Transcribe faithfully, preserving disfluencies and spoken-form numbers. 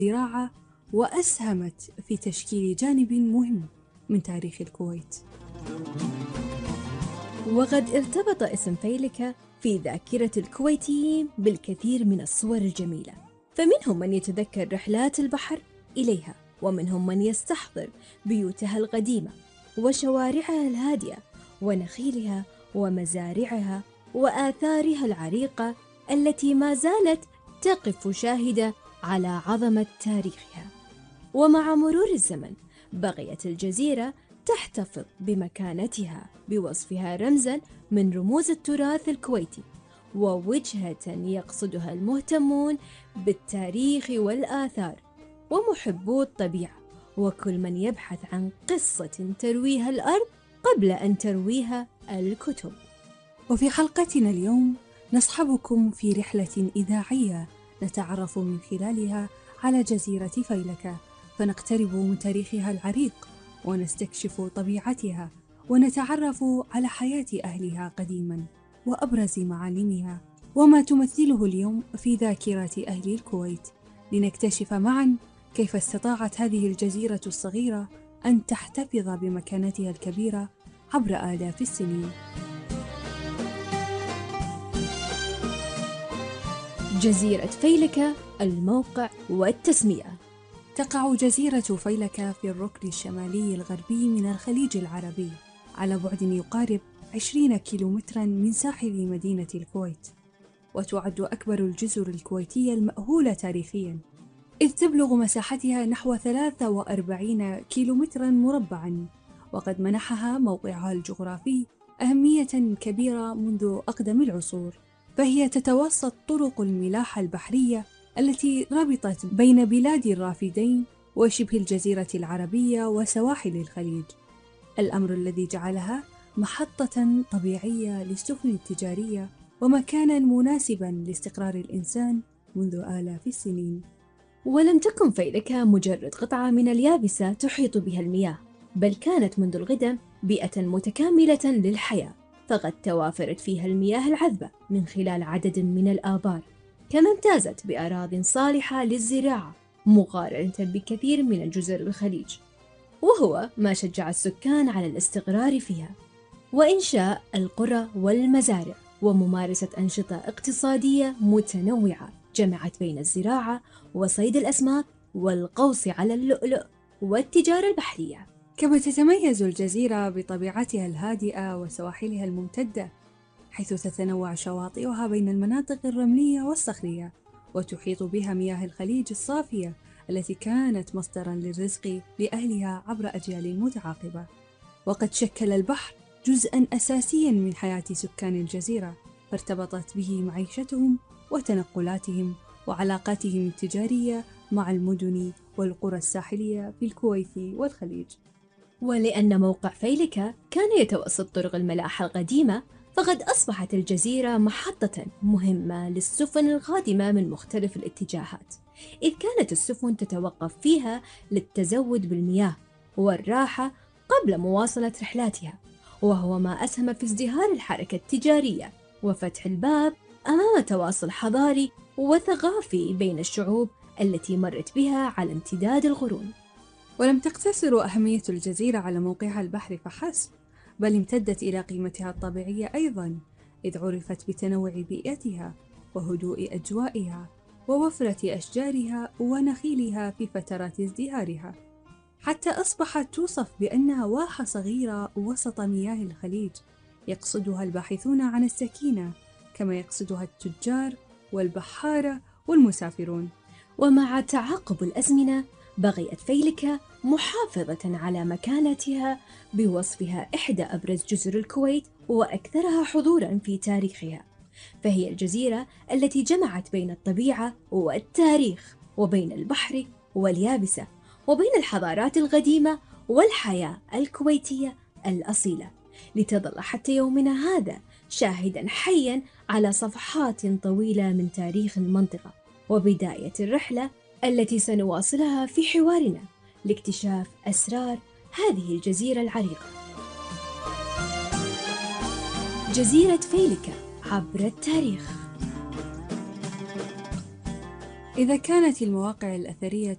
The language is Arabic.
الزراعة وأسهمت في تشكيل جانب مهم من تاريخ الكويت. وقد ارتبط اسم فيلكة في ذاكرة الكويتيين بالكثير من الصور الجميلة، فمنهم من يتذكر رحلات البحر إليها، ومنهم من يستحضر بيوتها القديمة وشوارعها الهادئة ونخيلها ومزارعها وآثارها العريقة التي ما زالت تقف شاهدة على عظمة تاريخها. ومع مرور الزمن بقيت الجزيرة تحتفظ بمكانتها بوصفها رمزاً من رموز التراث الكويتي، ووجهة يقصدها المهتمون بالتاريخ والآثار ومحبو الطبيعة، وكل من يبحث عن قصة ترويها الأرض قبل أن ترويها الكتب. وفي حلقتنا اليوم نصحبكم في رحلة إذاعية نتعرف من خلالها على جزيرة فيلكة، فنقترب من تاريخها العريق ونستكشف طبيعتها ونتعرف على حياة أهلها قديماً وأبرز معالمها وما تمثله اليوم في ذاكرة أهل الكويت، لنكتشف معاً كيف استطاعت هذه الجزيرة الصغيرة أن تحتفظ بمكانتها الكبيرة عبر آلاف السنين. جزيرة فيلكة، الموقع والتسمية. تقع جزيرة فيلكة في الركن الشمالي الغربي من الخليج العربي، على بعد يقارب عشرين كيلومتراً من ساحل مدينة الكويت، وتعد أكبر الجزر الكويتية المأهولة تاريخياً، إذ تبلغ مساحتها نحو ثلاثة وأربعين كيلومتراً مربعاً، وقد منحها موقعها الجغرافي أهمية كبيرة منذ أقدم العصور، فهي تتوسط طرق الملاحة البحرية التي ربطت بين بلاد الرافدين وشبه الجزيرة العربية وسواحل الخليج، الأمر الذي جعلها محطة طبيعية للسفن التجارية ومكاناً مناسباً لاستقرار الإنسان منذ آلاف السنين. ولم تكن فيلكة مجرد قطعة من اليابسة تحيط بها المياه، بل كانت منذ القدم بيئة متكاملة للحياة، فقد توافرت فيها المياه العذبة من خلال عدد من الآبار، كما امتازت بأراضٍ صالحة للزراعة مقارنة بكثير من الجزر الخليج، وهو ما شجع السكان على الاستقرار فيها وإنشاء القرى والمزارع وممارسة أنشطة اقتصادية متنوعة جمعت بين الزراعة وصيد الأسماك والقوص على اللؤلؤ والتجارة البحرية. كما تتميز الجزيرة بطبيعتها الهادئة وسواحلها الممتدة، حيث تتنوع شواطئها بين المناطق الرملية والصخرية، وتحيط بها مياه الخليج الصافية التي كانت مصدراً للرزق لأهلها عبر أجيال متعاقبة. وقد شكل البحر جزءاً أساسياً من حياة سكان الجزيرة، فارتبطت به معيشتهم وتنقلاتهم وعلاقاتهم التجارية مع المدن والقرى الساحلية في الكويت والخليج. ولأن موقع فيلكة كان يتوسط طرق الملاحة القديمة، فقد أصبحت الجزيرة محطة مهمة للسفن القادمة من مختلف الاتجاهات، إذ كانت السفن تتوقف فيها للتزود بالمياه والراحة قبل مواصلة رحلاتها، وهو ما أسهم في ازدهار الحركة التجارية وفتح الباب أمام تواصل حضاري وثقافي بين الشعوب التي مرت بها على امتداد القرون. ولم تقتصر أهمية الجزيرة على موقعها البحري فحسب، بل امتدت إلى قيمتها الطبيعية أيضاً، إذ عرفت بتنوع بيئتها وهدوء أجوائها ووفرة أشجارها ونخيلها في فترات ازدهارها، حتى أصبحت توصف بأنها واحة صغيرة وسط مياه الخليج يقصدها الباحثون عن السكينة كما يقصدها التجار والبحارة والمسافرون. ومع تعاقب الأزمنة بقيت فيلكة محافظة على مكانتها بوصفها إحدى أبرز جزر الكويت وأكثرها حضوراً في تاريخها، فهي الجزيرة التي جمعت بين الطبيعة والتاريخ وبين البحر واليابسة وبين الحضارات القديمة والحياة الكويتية الأصيلة، لتظل حتى يومنا هذا شاهداً حياً على صفحات طويلة من تاريخ المنطقة وبداية الرحلة التي سنواصلها في حوارنا لاكتشاف أسرار هذه الجزيرة العريقة. جزيرة فيلكة عبر التاريخ. إذا كانت المواقع الأثرية